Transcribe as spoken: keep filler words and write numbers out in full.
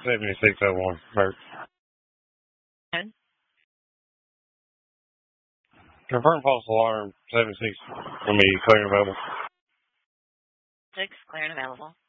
seventy-six oh one, Bert. ten. Confirm false alarm, seventy-six, will be clear and available. six, clear and available.